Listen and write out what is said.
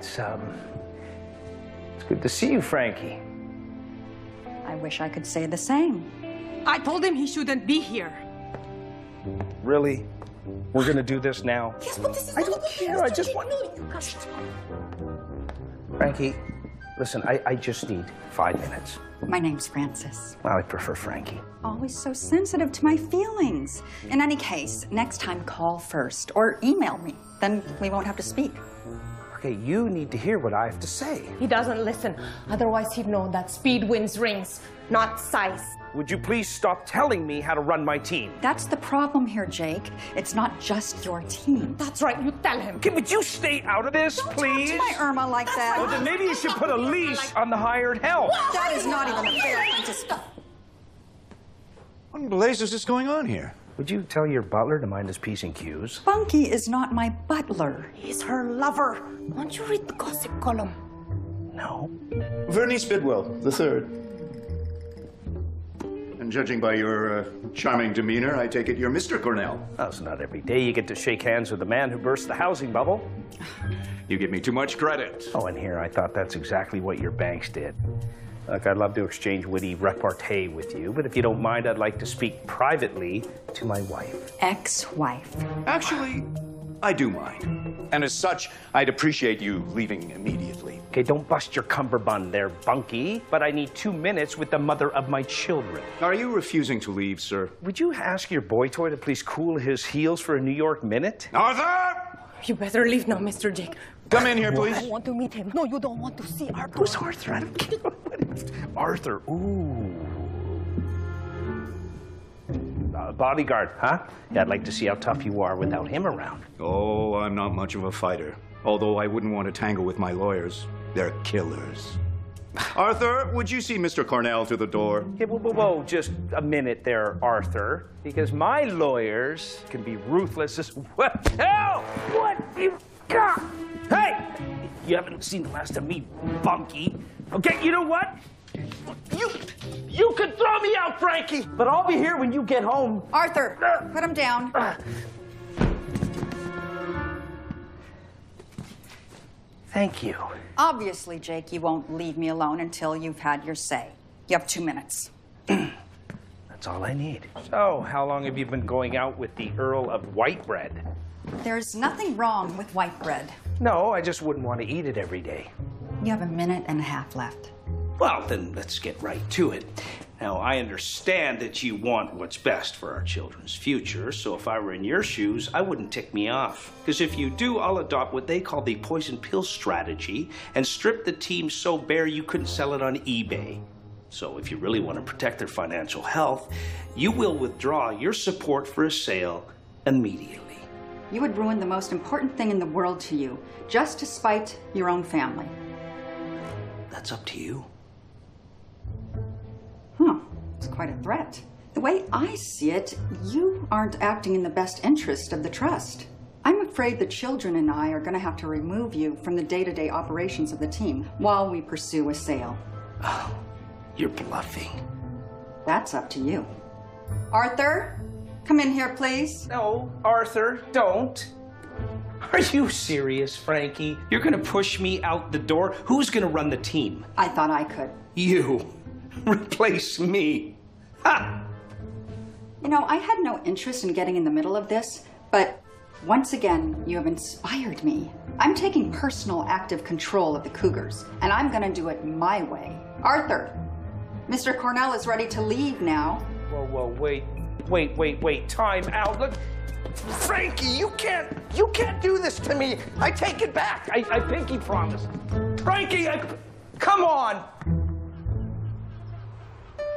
It's good to see you, Frankie. I wish I could say the same. I told him he shouldn't be here. Really? We're gonna do this now? Yes, but this is I don't care. I just want... Frankie, listen, I just need 5 minutes. My name's Frances. Well, I prefer Frankie. Always so sensitive to my feelings. In any case, next time call first or email me. Then we won't have to speak. Okay, you need to hear what I have to say. He doesn't listen. Otherwise, he'd know that speed wins rings, not size. Would you please stop telling me how to run my team? That's the problem here, Jake. It's not just your team. That's right, you tell him. Okay, would you stay out of this, please? Don't talk to my Irma like that. Well, then maybe you should put a leash on the hired help. That is not even a fair thing to stop. What in blazes is going on here? Would you tell your butler to mind his P's and Q's? Bunky is not my butler. He's her lover. Won't you read the gossip column? No. Vernice Bidwell, the third. And judging by your charming demeanor, I take it you're Mr. Cornell. Well, it's not every day you get to shake hands with the man who burst the housing bubble. You give me too much credit. Oh, and here, I thought that's exactly what your banks did. Look, I'd love to exchange witty repartee with you, but if you don't mind, I'd like to speak privately to my wife. Ex-wife. Actually, I do mind. And as such, I'd appreciate you leaving immediately. Okay, don't bust your cummerbund there, Bunky, but I need 2 minutes with the mother of my children. Are you refusing to leave, sir? Would you ask your boy toy to please cool his heels for a New York minute? Arthur! You better leave now, Mr. Jake. Come in here, please. I want to meet him. No, you don't want to see Arthur. Who's Arthur? I don't care. Arthur, ooh. Bodyguard, huh? Yeah, I'd like to see how tough you are without him around. Oh, I'm not much of a fighter. Although I wouldn't want to tangle with my lawyers. They're killers. Arthur, would you see Mr. Cornell to the door? Hey, whoa, just a minute there, Arthur. Because my lawyers can be ruthless as... What? Hell! What you got? Hey! You haven't seen the last of me, Bunky. Okay, you know what? You can throw me out, Frankie, but I'll be here when you get home. Arthur, put him down. Thank you. Obviously, Jake, you won't leave me alone until you've had your say. You have 2 minutes. That's all I need. So, how long have you been going out with the Earl of Whitebread? There's nothing wrong with white bread. No, I just wouldn't want to eat it every day. You have 1.5 minutes left. Well, then let's get right to it. Now, I understand that you want what's best for our children's future, so if I were in your shoes, I wouldn't tick me off. Because if you do, I'll adopt what they call the poison pill strategy and strip the team so bare you couldn't sell it on eBay. So if you really want to protect their financial health, you will withdraw your support for a sale immediately. You would ruin the most important thing in the world to you, just to spite your own family. That's up to you. Huh, it's quite a threat. The way I see it, you aren't acting in the best interest of the trust. I'm afraid the children and I are going to have to remove you from the day-to-day operations of the team while we pursue a sale. Oh, you're bluffing. That's up to you. Arthur, come in here, please. No, Arthur, don't. Are you serious, Frankie? You're gonna push me out the door? Who's gonna run the team? I thought I could. You. Replace me. Ha! You know, I had no interest in getting in the middle of this, but once again, you have inspired me. I'm taking personal active control of the Cougars, and I'm gonna do it my way. Arthur, Mr. Cornell is ready to leave now. Whoa, wait, time out. Look, Frankie, you can't do this to me. I take it back. I pinky promise. Frankie, come on.